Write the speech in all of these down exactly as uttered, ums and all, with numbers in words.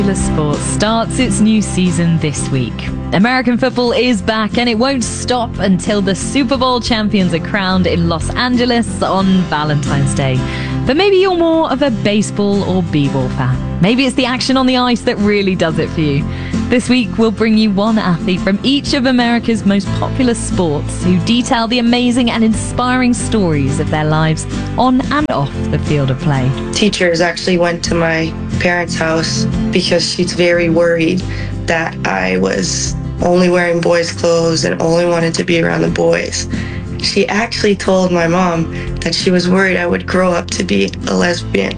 Sports starts its new season this week. American football is back and it won't stop until the Super Bowl champions are crowned in Los Angeles on Valentine's Day. But maybe you're more of a baseball or b-ball fan. Maybe it's the action on the ice that really does it for you. This week we'll bring you one athlete from each of America's most popular sports who detail the amazing and inspiring stories of their lives on and off the field of play. Teachers actually went to my parents' house because she's very worried that I was only wearing boys' clothes and only wanted to be around the boys. She actually told my mom that she was worried I would grow up to be a lesbian.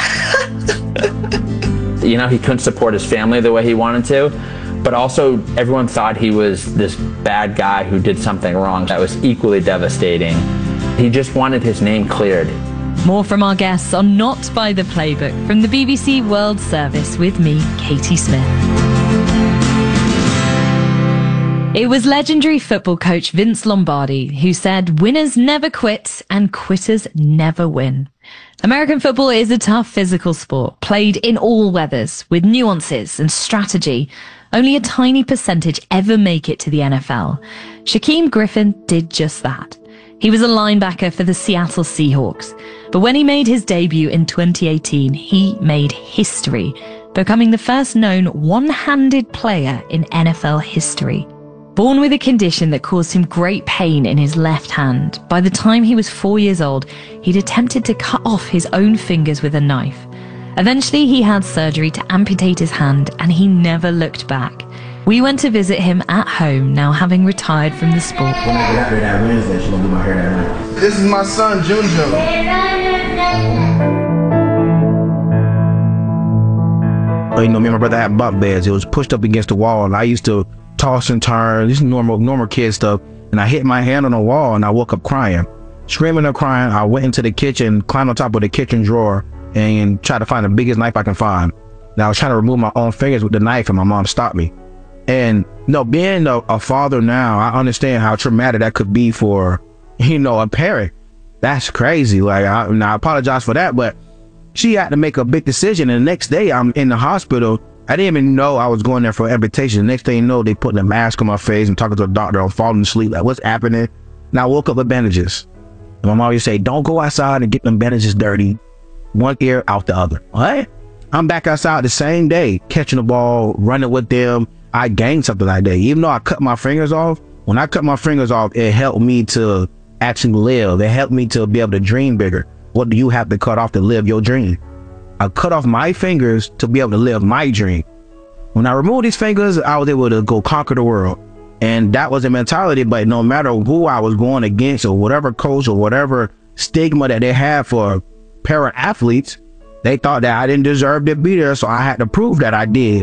You know, he couldn't support his family the way he wanted to, but also everyone thought he was this bad guy who did something wrong that was equally devastating. He just wanted his name cleared. More from our guests on Not by the Playbook from the B B C World Service with me, Katie Smith. It was legendary football coach Vince Lombardi who said, "Winners never quit and quitters never win." American football is a tough physical sport, played in all weathers, with nuances and strategy. Only a tiny percentage ever make it to the N F L. Shaquem Griffin did just that. He was a linebacker for the Seattle Seahawks, but when he made his debut in twenty eighteen, he made history, becoming the first known one-handed player in N F L history. Born with a condition that caused him great pain in his left hand, by the time he was four years old, he'd attempted to cut off his own fingers with a knife. Eventually, he had surgery to amputate his hand, and he never looked back. We went to visit him at home, now having retired from the sport. When I get out there that Wednesday, she's gonna do my hair that night. This is my son, Junjun. You know, me and my brother had bunk beds. It was pushed up against the wall, and I used to toss and turn. This is normal, normal kid stuff. And I hit my hand on the wall, and I woke up crying, screaming and crying. I went into the kitchen, climbed on top of the kitchen drawer, and tried to find the biggest knife I can find. And I was trying to remove my own fingers with the knife, and my mom stopped me. And you know, being a, a father now, I understand how traumatic that could be for, you know, a parent. That's crazy. Like, I, and I apologize for that, but she had to make a big decision. And the next day, I'm in the hospital. I didn't even know I was going there for amputation. The next thing you know, they putting a mask on my face and talking to the doctor. I'm falling asleep. Like, what's happening? And I woke up with bandages. And my mom used to say, "Don't go outside and get them bandages dirty. One ear out the other." What? I'm back outside the same day, catching the ball, running with them. I gained something that day. Even though I cut my fingers off, when I cut my fingers off, it helped me to actually live. It helped me to be able to dream bigger. What do you have to cut off to live your dream? I cut off my fingers to be able to live my dream. When I removed these fingers, I was able to go conquer the world. And that was the mentality. But no matter who I was going against, or whatever coach or whatever stigma that they had for para athletes, they thought that I didn't deserve to be there. So I had to prove that I did.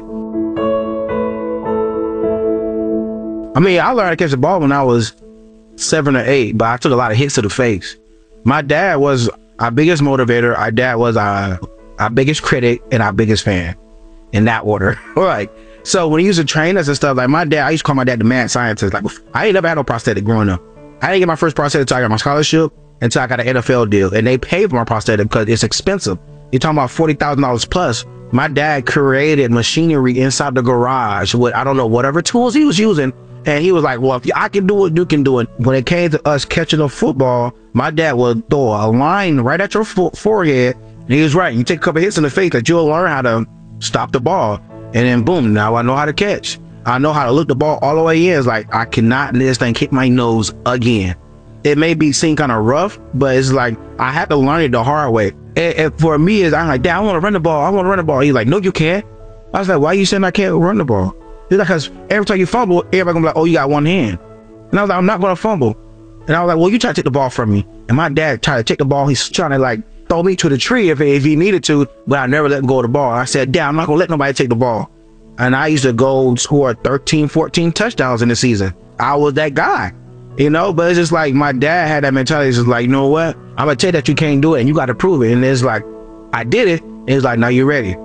I mean, I learned to catch the ball when I was seven or eight, but I took a lot of hits to the face. My dad was our biggest motivator. Our dad was our, our biggest critic and our biggest fan, in that order. Right. So when he used to train us and stuff, like my dad, I used to call my dad the mad scientist. Like, I ain't never had no prosthetic growing up. I didn't get my first prosthetic until I got my scholarship, until I got an N F L deal. And they paid for my prosthetic because it's expensive. You're talking about forty thousand dollars plus. My dad created machinery inside the garage with, I don't know, whatever tools he was using. And he was like, "Well, if I can do it, you can do it." When it came to us catching a football, my dad would throw a line right at your fo forehead. And he was right. You take a couple hits in the face that you'll learn how to stop the ball. And then boom, now I know how to catch. I know how to look the ball all the way in. It's like, I cannot let this thing hit my nose again. It may be seen kind of rough, but it's like, I had to learn it the hard way. And, and for me, is I'm like, "Dad, I want to run the ball. I want to run the ball." He's like, "No, you can't." I was like, "Why are you saying I can't run the ball?" He's like, "Because every time you fumble, everybody gonna be like, 'Oh, you got one hand.'" And I was like, "I'm not gonna fumble." And I was like, "Well, you try to take the ball from me." And my dad tried to take the ball. He's trying to like throw me to the tree if, if he needed to, but I never let him go of the ball. I said, "Dad, I'm not gonna let nobody take the ball." And I used to go score thirteen, fourteen touchdowns in the season. I was that guy, you know, but it's just like my dad had that mentality. It's just like, "You know what? I'm gonna tell you that you can't do it and you got to prove it." And it's like, I did it. And it's like, "Now you're ready."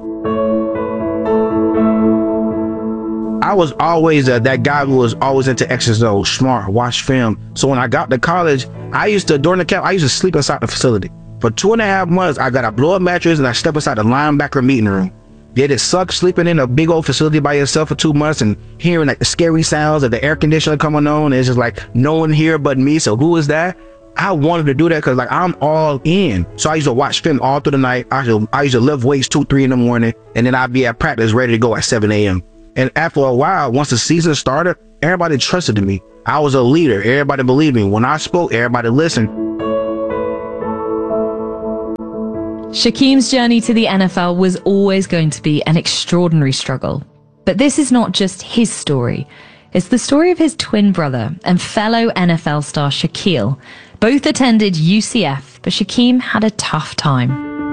I was always uh, that guy who was always into exercise, smart, watch film. So when I got to college, I used to, during the camp, I used to sleep inside the facility. For two and a half months, I got a blow-up mattress and I stepped inside the linebacker meeting room. Did it suck sleeping in a big old facility by yourself for two months and hearing like the scary sounds of the air conditioner coming on? And it's just like no one here but me. So who is that? I wanted to do that because like I'm all in. So I used to watch film all through the night. I used to, I used to lift weights two, three in the morning, and then I'd be at practice ready to go at seven a m And after a while, once the season started, everybody trusted me. I was a leader. Everybody believed me. When I spoke, everybody listened. Shaquem's journey to the N F L was always going to be an extraordinary struggle. But this is not just his story. It's the story of his twin brother and fellow N F L star Shaquille. Both attended U C F, but Shaquem had a tough time.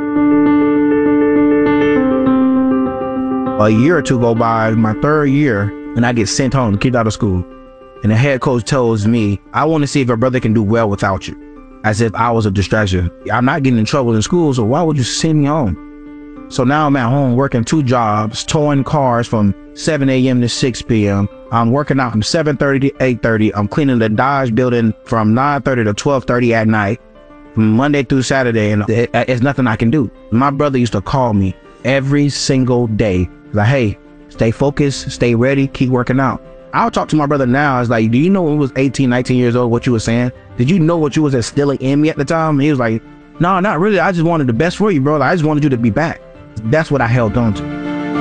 A year or two go by, my third year, and I get sent home, kicked out of school. And the head coach tells me, I want to see if your brother can do well without you. As if I was a distraction. I'm not getting in trouble in school, so why would you send me home? So now I'm at home working two jobs, towing cars from seven a m to six p m I'm working out from seven thirty to eight thirty. I'm cleaning the Dodge building from nine thirty to twelve thirty at night, from Monday through Saturday, and it, it's nothing I can do. My brother used to call me every single day, like, hey, stay focused, stay ready, keep working out. I'll talk to my brother now. It's like, do you know when we was eighteen, nineteen years old, what you were saying? Did you know what you was instilling in me at the time? And he was like, no, not really. I just wanted the best for you, bro. Like, I just wanted you to be back. That's what I held on to.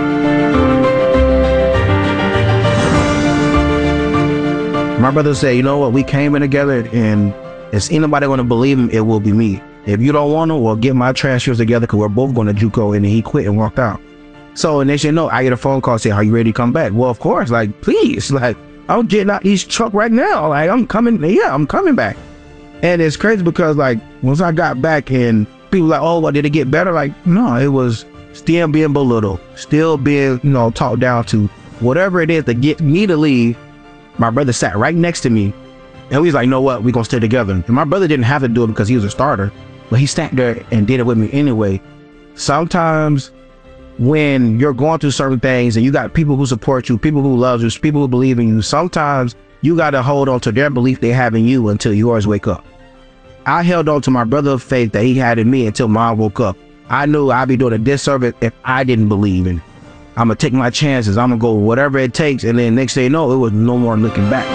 My brother said, you know what? We came in together, and if anybody going to believe him, it will be me. If you don't want to, well, get my transfers together because we're both going to JUCO. And then he quit and walked out. So, and they said, no, I get a phone call saying, are you ready to come back? Well, of course, like, please, like, I'm getting out these truck right now. Like, I'm coming, yeah, I'm coming back. And it's crazy because, like, once I got back and people like, oh, well, did it get better? Like, no, it was still being belittled, still being, you know, talked down to. Whatever it is to get me to leave, my brother sat right next to me. And we was like, you know what, we're going to stay together. And my brother didn't have to do it because he was a starter, but he sat there and did it with me anyway. Sometimes when you're going through certain things and you got people who support you, people who love you, people who believe in you, sometimes you got to hold on to their belief they have in you until yours wake up. I held on to my brother of faith that he had in me until mine woke up. I knew I'd be doing a disservice if I didn't believe in it. I'm going to take my chances. I'm going to go whatever it takes. And then next thing you know, it was no more looking back.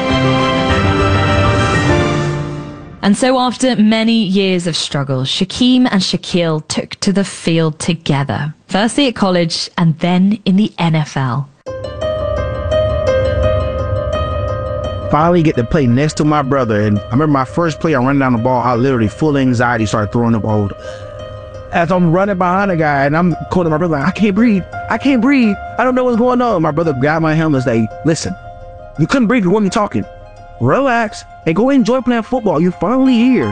And so after many years of struggle, Shaquem and Shaquille took to the field together, firstly at college and then in the N F L. Finally get to play next to my brother. And I remember my first play, I ran down the ball, I literally full anxiety started throwing the ball. As I'm running behind a guy and I'm calling my brother, like, I can't breathe, I can't breathe, I don't know what's going on. My brother grabbed my helmet and said, listen, you couldn't breathe, you wasn't talking. Relax and go enjoy playing football. You're finally here.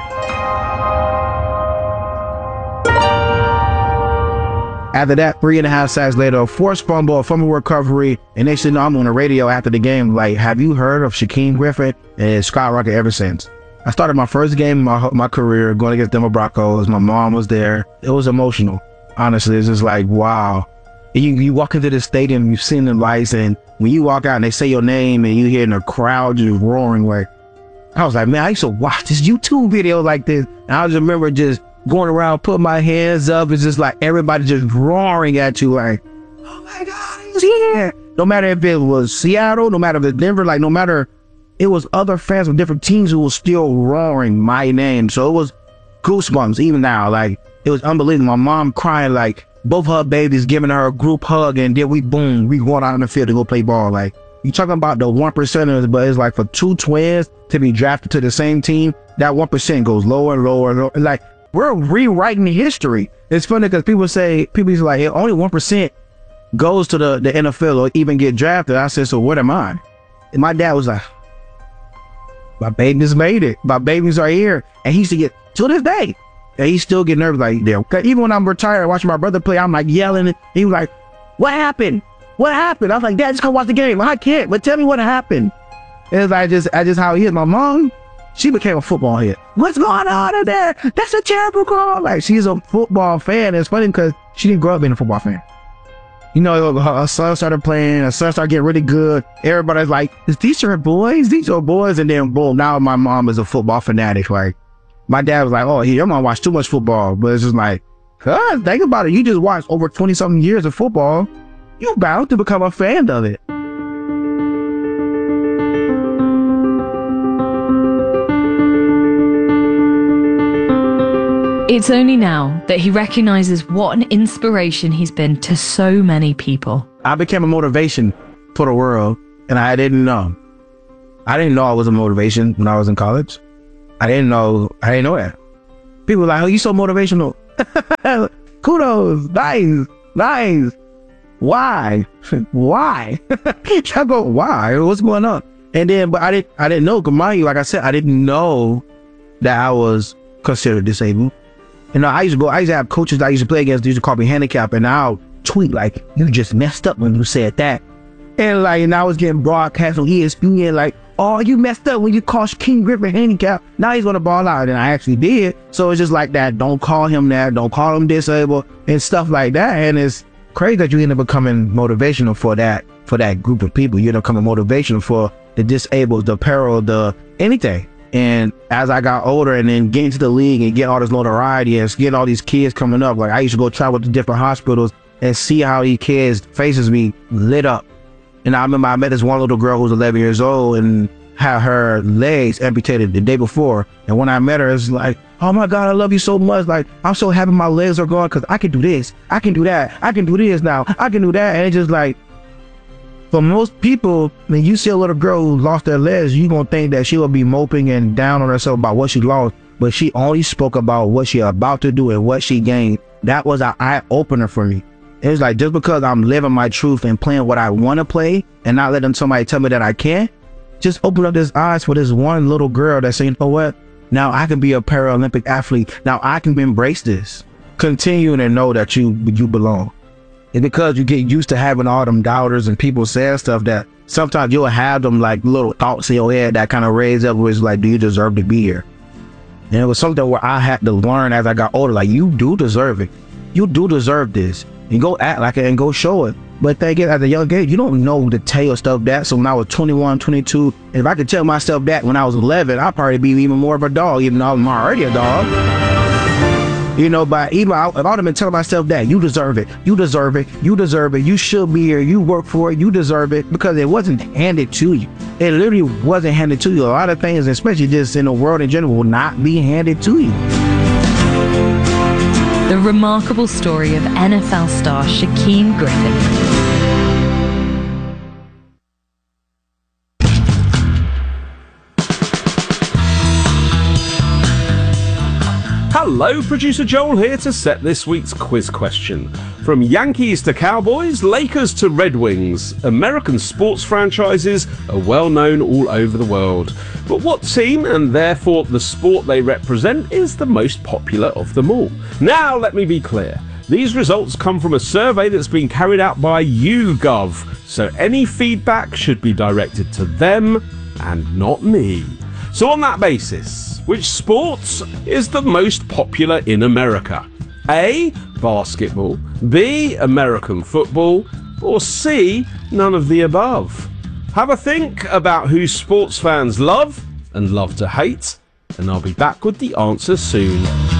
After that, three and a half sacks later, a forced fumble, a fumble recovery, and they said, no, I'm on the radio after the game, like, have you heard of Shaquem Griffin? And it's skyrocketed ever since. I started my first game in my, my career going against Denver Broncos. My mom was there. It was emotional. Honestly, it's just like, wow. You, you walk into the stadium, you've seen the lights, and when you walk out and they say your name and you hear the crowd just roaring, like, I was like, man, I used to watch this YouTube video like this. And I just remember just going around, putting my hands up. It's just like everybody just roaring at you like, oh my God, he's here. No matter if it was Seattle, no matter if it's Denver, like no matter, it was other fans from different teams who were still roaring my name. So it was goosebumps even now. Like, it was unbelievable. My mom crying, like both her babies giving her a group hug, and then we, boom, we going out in the field to go play ball. Like, you talking about the one percenters, but it's like for two twins to be drafted to the same team, that one percent goes lower and lower and lower. Like, we're rewriting history. It's funny because people say, people say like, hey, only one percent goes to the, the N F L or even get drafted. I said, so what am I? And my dad was like, my babies made it. My babies are here. And he used to get, to this day, and he still get nervous like, there. Even when I'm retired watching my brother play, I'm like yelling. And he was like, what happened? What happened? I was like, Dad, just come watch the game. I can't, but tell me what happened. It's like just, I just how he is. My mom, she became a football head. What's going on in there? That's a terrible call. Like, she's a football fan. It's funny because she didn't grow up being a football fan. You know, her son started playing, her son started getting really good. Everybody's like, is these your boys? These are boys. And then boom, now my mom is a football fanatic. Like, my dad was like, oh, your mom watched too much football. But it's just like, huh, think about it. You just watched over twenty something years of football. you bound to become a fan of it. It's only now that he recognizes what an inspiration he's been to so many people. I became a motivation for the world, and I didn't know. I didn't know I was a motivation when I was in college. I didn't know. I didn't know that. People were like, "Oh, you so motivational." Kudos, nice, nice. Why? Why? I go, why? What's going on? And then, but I didn't. I didn't know. Cause mind you, like I said, I didn't know that I was considered disabled. You know, I used to go, I used to have coaches that I used to play against, they used to call me handicapped, and I'll tweet like, you just messed up when you said that. And like, and I was getting broadcast on E S P N like, oh, you messed up when you called King Griffin handicapped. Now he's gonna ball out, and I actually did. So it's just like that, don't call him that, don't call him disabled, and stuff like that. And it's crazy that you end up becoming motivational for that, for that group of people. You end up becoming motivational for the disabled, the peril, the anything. And as I got older and then get into the league and get all this notoriety and get all these kids coming up, like I used to go travel to different hospitals and see how these kids' faces be lit up. And I remember I met this one little girl who was eleven years old and had her legs amputated the day before. And when I met her, it's like, oh my God, I love you so much. Like, I'm so happy my legs are gone because I can do this. I can do that. I can do this now. I can do that. And it's just like, for most people, when you see a little girl who lost their legs, you're going to think that she will be moping and down on herself about what she lost. But she only spoke about what she about to do and what she gained. That was an eye-opener for me. It was like, just because I'm living my truth and playing what I want to play and not letting somebody tell me that I can't, just open up his eyes for this one little girl that's saying, you know what? Now I can be a Paralympic athlete. Now I can embrace this. Continue to know that you you belong. It's because you get used to having all them doubters and people saying stuff that sometimes you'll have them like little thoughts in your head that kind of raise up where it's like, do you deserve to be here? And it was something where I had to learn as I got older, like, you do deserve it. You do deserve this. And go act like it and go show it. But thing is, at a young age, you don't know to tell yourself that. So when I was twenty-one, twenty-two, if I could tell myself that when I was eleven, I'd probably be even more of a dog, even though I'm already a dog. You know, but even if I would have been telling myself that, you deserve it, you deserve it, you deserve it, you should be here, you work for it, you deserve it, because it wasn't handed to you. It literally wasn't handed to you. A lot of things, especially just in the world in general, will not be handed to you. The remarkable story of N F L star Shaquem Griffin. Hello, producer Joel here to set this week's quiz question. From Yankees to Cowboys, Lakers to Red Wings, American sports franchises are well known all over the world. But what team, and therefore the sport they represent, is the most popular of them all? Now let me be clear. These results come from a survey that's been carried out by YouGov, so any feedback should be directed to them and not me. So on that basis, which sport is the most popular in America? A. Basketball, B. American football, or C. None of the above? Have a think about who sports fans love and love to hate, and I'll be back with the answer soon.